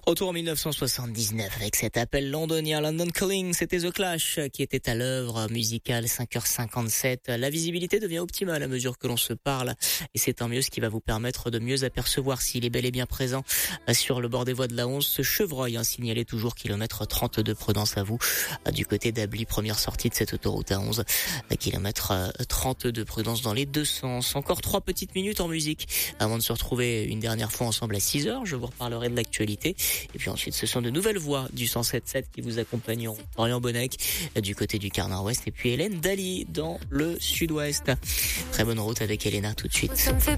Retour en 1979 avec cet appel londonien London Calling, c'était The Clash qui était à l'œuvre musicale. 5h57. La visibilité devient optimale à mesure que l'on se parle et c'est tant mieux, ce qui va vous permettre de mieux apercevoir s'il est bel et bien présent sur le bord des voies de la 11. Ce chevreuil signalé toujours kilomètre 32, prudence à vous du côté d'Ably, première sortie de cette autoroute à 11, kilomètre 32, prudence dans les deux sens. Encore 3 petites minutes en musique avant de se retrouver une dernière fois ensemble à 6h. Je vous reparlerai de l'actualité. Et puis ensuite, ce sont de nouvelles voix du 107.7 qui vous accompagneront. Florian Bonnec du côté du quart nord-ouest et puis Hélène Dali dans le sud-ouest. Très bonne route avec Elena tout de suite.